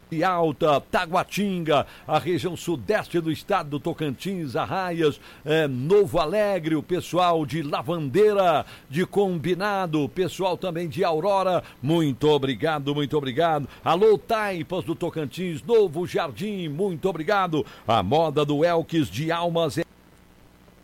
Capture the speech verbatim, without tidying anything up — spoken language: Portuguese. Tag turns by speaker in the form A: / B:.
A: de Alta, Taguatinga, a região sudeste do estado do Tocantins, Arraias, é, Novo Alegre, o pessoal de Lavandeira, de Combinado, pessoal também de Aurora, muito obrigado, muito obrigado. Alô, Taipas do Tocantins, Novo Jardim, muito obrigado. A moda do Elques de Almas é